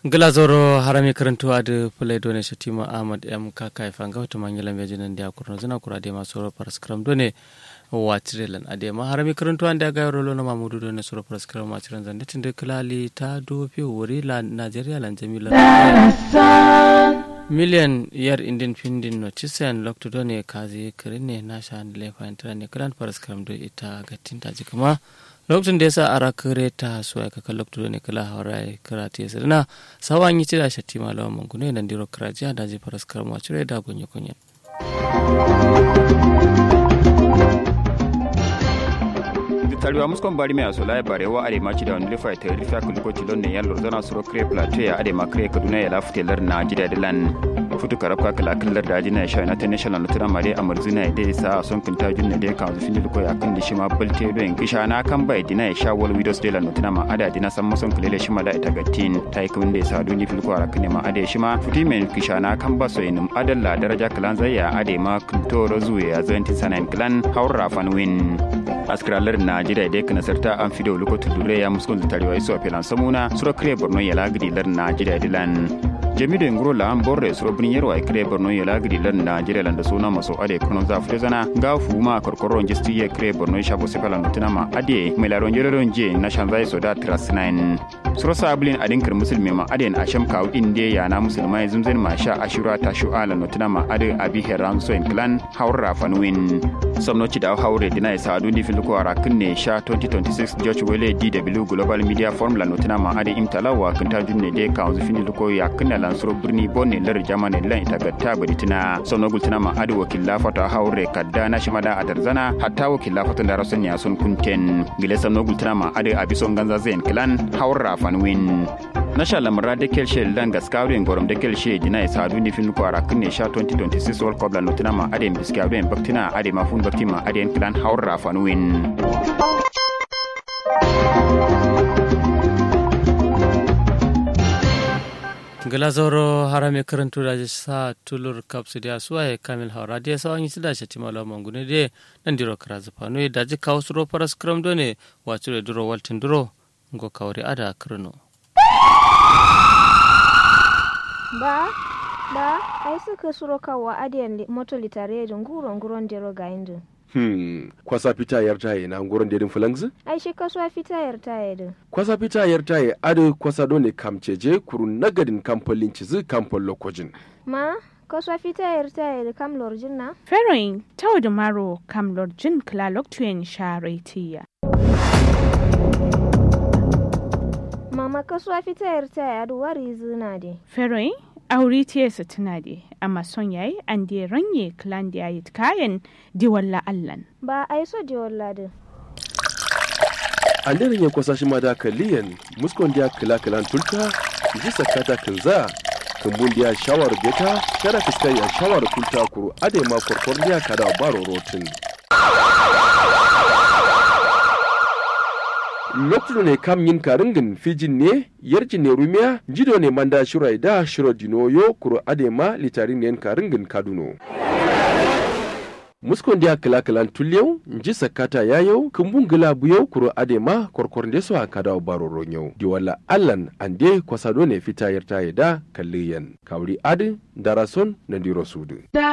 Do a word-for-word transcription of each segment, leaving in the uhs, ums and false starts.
Glazoro harami karantu adu pulai done shatima Ahmad M Kakai fanga wata mangila mejinan dia kurno zina kurade masoro paraskram done wachirelan ade ma harami karantu anda ga rolo na mamudu done soro paraskram wachiran zande tinde klali ta do fi wori la Nigeria lan jamila million yar indin findin no chisen lokto done kazi kirine nashan lefa intrane kran paraskram do ita gatinta jikama lokacin da ya sa ara kare ta so ya kaka lokacin ne kala haurai karate ya sirna sawan yi cira shatti malawan mangune nan diro karaji da zai faras karma cire da gonye kunye tariwa muskon bari mai asola ya barewa a remaci da wani lifa ta rufa kuliko cilon ne yan lorzana suro kre plateau ya adema kre kaduna ya lafi telar na jida dilan futu karabka kala kallar da ajina ya shaina ta national lutura mare a marzuna ya dai sa son kinta junne da kan zufin liko ya kan dishi ma balte do in kisha na kan bai dina ya sha wal widows de la lutura ma ada dina san muson kulele shi mala ita gatin ta yi kun da sa duni filko ara kan ma ada shi ma futi men kisha na kan ba so inum adalla daraja kalan zayya adema kultoro zuwa ya zanti sanan kalan haura fanwin askralar na jida da kana sarta an fido lokacin dure ya muskul da tarewa iso pelan samuna sura kre borno ya lagdi lar na jida dilan jamido ngro la an borre sura buniyero ay kre borno ya lagdi lar na jida lan da suna maso ade kono za frezana ga fuma korkoron jisti ya kre borno ya shabo sepalan mutuna ma ade mai laron jeron je na shanzai so da trasnain sura sablin adin kar musulmi ma aden asham kaw inde ya na musulmai zumzin ma sha ashura ta shu'ala mutuna ma ade abi heran so en clan haura fanwin samnoci da haure dina ya sadu ni filko arakin ne sha twenty twenty-six George Wele D W Global Media Forum la notina ma ade imtalawa kinta junne de ka uzu fini luko ya kinna lansuro birni bonne lar jamane lan ita gatta baditina sono gultina ma ade wakilla fata haure kadda na shimada adarzana hatta wakilla fata da rasun ya sun kunten gile sono gultina ma ade abison ganza zen clan haura fanwin nasha lamra de kelshe langa skawren gorom de kelshe dina ya sadu ni filko arakin ne sha twenty twenty-six World Cup la notina ma ade biskawren baktina ade mafun baktima ade clan haura fanwin Glazoro harame karantu da sa tulur kapsu da suwaye kamil haura da sa wani sida shati malawa mangune de nan diro karazu fano da ji kawo suro paras kram done wato da duro waltin duro ngo kawri ada krano ba ba ai suka suro kawo adiyan moto litare da nguro nguron dero ga indu Hmm, kwasa fita yar taye na ngoron dedin fulangzi? ai shi kasuwa fita yar taye din Kwasa fita yar taye adu kwasa done kamceje kurun nagadin kampolin cizi kampol lokojin. ma kasuwa fita yar taye da kam lorjin na Feroin tau da maro kam lorjin klalok tuyen sharetiya. mama kasuwa fita yar taye adu wari zina de Feroin aure tiyarsa tana da amma son yayi an da ranye klan da yayi kayan diwalla allan. ba ai so de wallade Anderin ya kwasa shi ma da kaliyan muskon dia kila kilan tulta ji sakata kinza kumbun dia shawar beta kada fiskai ya shawar kulta kuru ade ma korkor dia kada baro rotin. Lokacin ne kam yin karingin fijin ne yarji ne rumiya jido ne manda shirai da shiro dinoyo kuro adema litarin ne karingin kaduno. Muskon dia kila kilan tulyau nji sakata yayau kumbun gila buyau kuro adema korkor ndeso akada baro ronyau diwala allan ande kwasado ne fita yarta yada kalliyan kawri adi darason na diro sudu.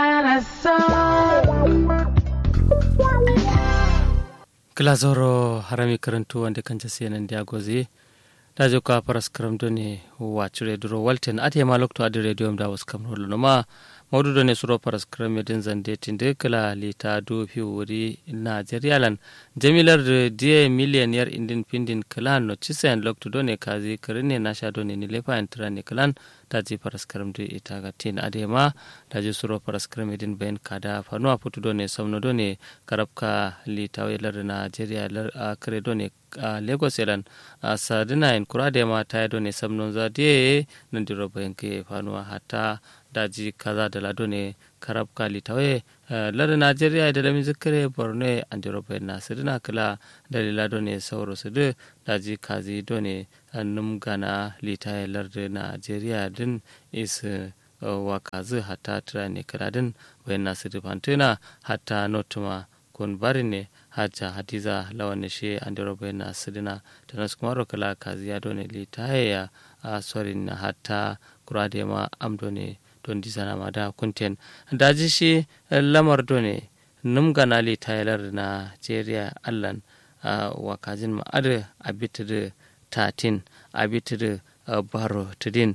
Glazoro harami karantu wanda kan jase nan da goze da jo ka paras karam done wacure duro walten ate ma lokto adi radio da was kam rolo ma mawdu done suro paras karam medin zande tinde kala lita do fi wuri Nigeria lan jamilar de millionaire indin pindin kalan no chisen lokto done kazi karine na sha done ni lefa entrane kalan daji paras karam de ita ga tin adema daji suro paras karam medin ben kada fano aputu done samno done karabka lita welar Nigeria lar kare done Lagos elan sadina en kurade ma ta done samno za de nan diro benke fano hatta daji kaza da lado ne karab kali tawe lar Nigeria da lamin zikre Borno an diro ben nasirina kala dalila do ne sauro su de daji kazi do ne annum gana litaye lar Nigeria din is wakazu hatta trane kradin ben nasir pantena hatta notuma kon barine hajja hadiza lawan she andiro bayna sidina tanas kuma ro kala kaziya done li taya a sorin na hatta kurade ma amdone don disana ma da kunten daji shi lamar done num gana li taylar na jeriya allan wa kajin ma ade abitir tatin abitir baro tudin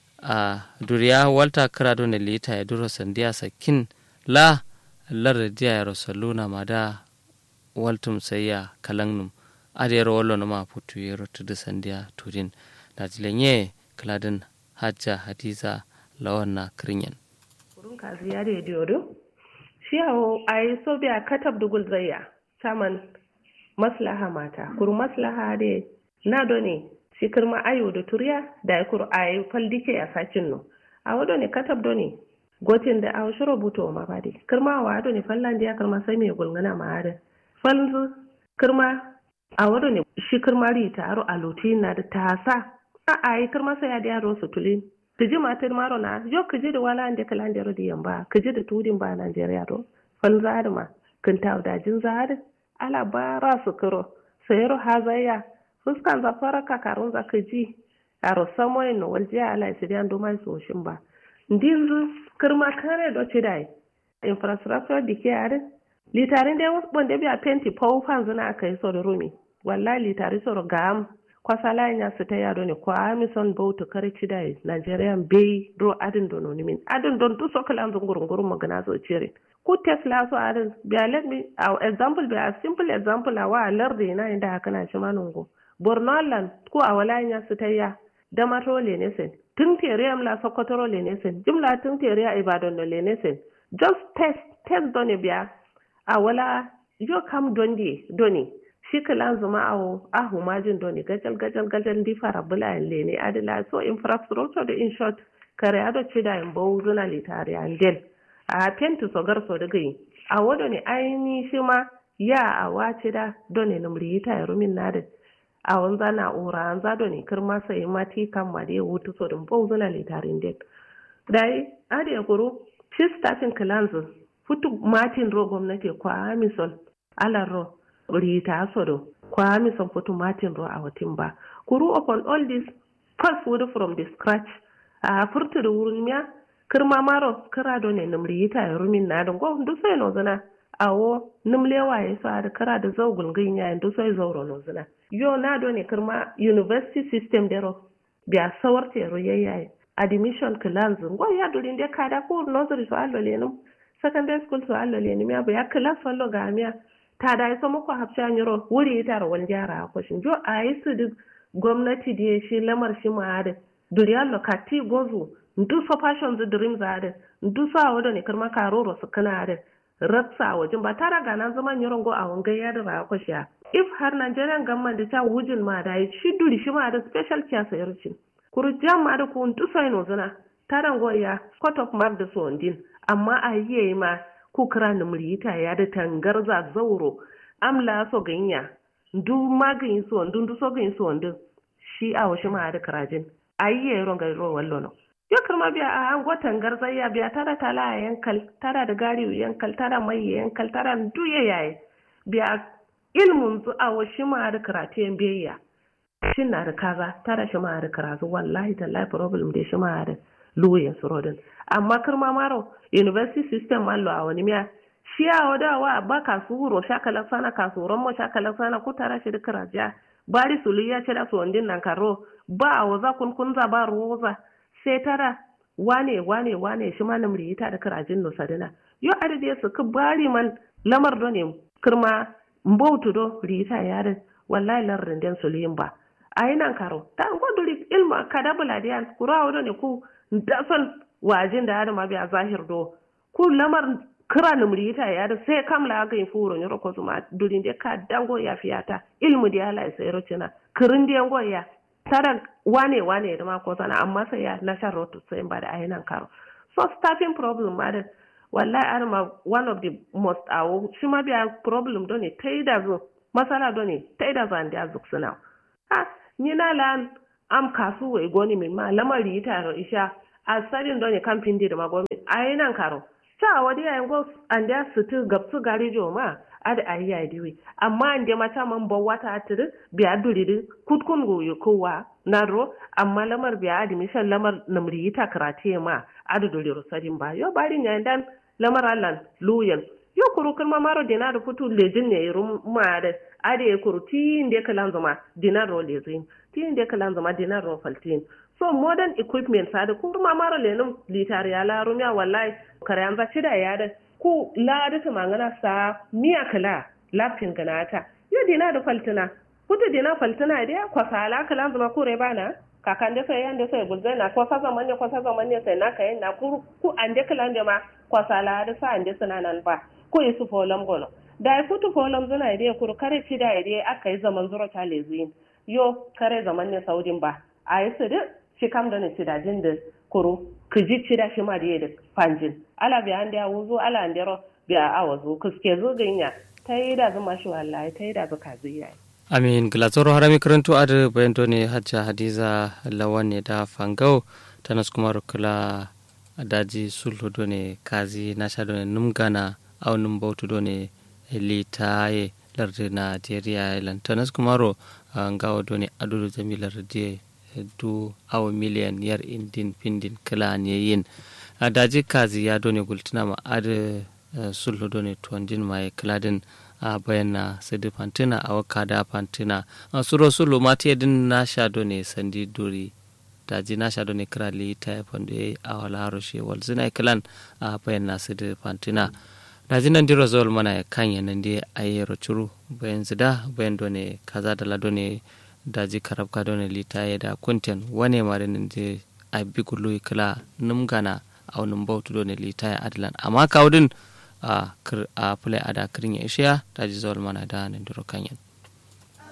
a duriya walta kira done li taya duro sandiya sakin la lar dia rosaluna mada waltum sayya kalangnum adero wollo ma putu yero tudu sandia turin dajilenye kladen hajja hadiza lawanna krinyen kurun kazi ya de diodo shi hawo ai so biya katab dugul zayya saman maslaha mata kurun maslaha de na doni shi kirma ayo da turiya da kur ai faldike ya sakin no a wado ne katab doni gotin da a shiro buto ma bade kirma wa do ne fallan dia kirma sai me gulngana ma ada falzu kirma a wado ne shi kirma ri taro a loti na da tasa a ai kirma sai ya da ro sutulin kiji matar maro na yo kiji da wala ande kala ande rodi yamba kiji da tudin ba Najeriya ro falza da ma kin ta da jin zahar ala bara su kiro sayro hazaya fuskan za faraka karun za kiji aro samoy no waljiya ala sidian do mai so shin ba ndinzu kirma kare do chidai infrastructure dikiyare litarin da wasu bonde biya penti pau fanzu na kai so da rumi wallahi litari so gam kwasala nya su ta yado ne kwa amison bautu kare chidai Nigerian bay ro adin dono ni min adin don tu so kala zungurun gurun magana so cire ku Tesla so adin biya let me our example biya simple example awa lardi na inda haka na shi manungo Borno land ko awala nya su ta ya da matole ne sen tun tere am la sokotoro le nesen jumla tun tere a Ibadan no le nesen just test test doni biya a wala yo kam dondi doni shikalan zuma awo ahu majin doni gajal gajal gajal di fara bula le ne adila so infrastructure da in short kare ado chida in bawu zuna litare andel a tentu so gar so daga yi a wodo ne aini shi ma ya a wace da doni numri ta rumin nade a wanza na ura an zado ne kirma sai mati kan ma da wutu so dun bau zuna litarin dek dai ade kuru shi staffing clans futu martin ro gwamnati kwa amisol alaro rita sodo kwa amisol futu martin ro a watin ba kuru upon all this first word from the scratch a furtu da wurin miya kirma maro kira do ne numri ta rumin na don go ndu sai no zana awo numlewa ya sa da kira da zaugul ginya ndu sai zauro no zana yo na do ne kirma university system dero biya sawarte ro yayi admission class ngo ya durin de kada ko nursery so allo lenum secondary school so allo lenum ya biya class fallo ga miya ta da so muku hafsha nyiro wuri ita ro wal jara ko shin jo ayi su duk gwamnati da shi lamar shi ma da duriyallo kati gozu ndu so fashion the dreams are ndu sa wado ne kirma karoro su kana da ratsa wajen ba tara ga nan zaman nyiro go a wangai ya da ko shi if har Nigerian government da ta wujin ma da shi duri shi ma da special care sayarci kurjam ma da ku ndu sai no zana taran goya court of mark da so ndin amma ayi ma ku kira ni murita ya da tangarza zauro amla so ganya ndu magin so ndu ndu so gin so ndu shi a washi ma da karajin ayi ro ga ro wallo no yo kirma biya a an gotan garzaya biya tara tala yankal tara da gari yankal tara mai yankal tara ndu yayi biya ilmun zu a washi ma da karatiyan biyayya shin na da kaza tara shi ma da karatu wallahi tallahi problem da shi ma da luyen surodin amma kirma maro university system mallo a wani miya shi a wadawa ba kasuro shakalan sana kasuron mo shakalan sana ku tara shi da karaja bari suliya ce da sondin nan karo ba waza kun kun za ba roza sai tara wane wane wane shi ma namri ta da karajin no sadina yo adade su ku bari man lamar do ne kirma mbautu do rita yare wallahi larrin den suliyin ba ayinan karo ta goduri ilma kadabula diyan kurawo do ne ku dasan wajin da adama biya zahir do ku lamar kira numri ta ya da sai kamla ga yin furo ne roko zuma durin da ka dango ya fiyata ilmu da Allah sai rocina kirin da yango ya tara wane wane da ma ko sana amma sai ya na shan rotu sai ba da ayinan karo so staffing problem ma da wallahi adama one of the most awo shi ma biya problem do ne tai da zo masala do ne tai da zan da zuksuna ha ni na lan am kasu wai goni min ma lamari ta ro isha a sadin do ne kamfin da magomi ayinan karo ta wadi yayin go and ya sutu gapsu gari jo ma ada ayya diwi amma ande mata man bawata atiri biya duridi kutkun goyo kowa naro amma lamar biya adi misal lamar namri ta karate ma adu dole rosadin ba yo bari nyandan lamar allan luyen yo kuru kuma maro dina da futu lejin ne rum ma da ade kuru ti inde kalan zama dinaro lezin ti inde kalan zama dinaro faltin so modern equipment sada kuma maro lenum litariya la rumya wallahi karyan za ci da ya da ku la da ta mangana sa miya kala lafin ganata yo dina da faltina futu dina faltina da kwasala kalan zama kure bana kakan da sai yanda sai gulzai na kwasa zaman ne kwasa zaman ne sai na kai na ku ku ande kalan da ma kwasala da sa ande sananan ba ko yi su folam gono da ya futu folam zuna ide kuru kare ci da ide aka yi zaman zuro ta lezuin yo kare zaman ne saudin ba a yi su da shi kam da ne ci da jin da kuru kiji ci da shi ma da da fanjin ala biya an da wuzo ala an dero biya a wazo kuske zo ganya ta yi da zuma shi wallahi ta yi da zuka ziyayi amin glazoro harami karanto ad bayando ne hajja hadiza lawan ne da fangau tanas kuma rukula daji sulhu do ne kazi na sha do ne numgana aw num bawtu do ne litaye larde Nigeria lan tanas kuma ro ngawo do ne adudu jamilar de du aw million yar indin pindin kala ne yin daji kazi ya do ne gultina ma ad sulhu do ne tuandin mai kladin a bayanna sidi fantina a wakada fantina suro sulu mati din na shado ne sandi duri daji na shado ne krali ta fande a wala roshe wal zina klan a bayanna sidi fantina daji nan diro zol mana kan yanan de ayero churu bayan zida bayan do ne kaza da lado ne daji karabka do ne litaye da kunten wane mare nan de abigulu kala numgana aw num bawtu do ne litaye adlan amma kawdin a a play ada kirin ya ishiya ta ji zawal mana da nan duro kanyan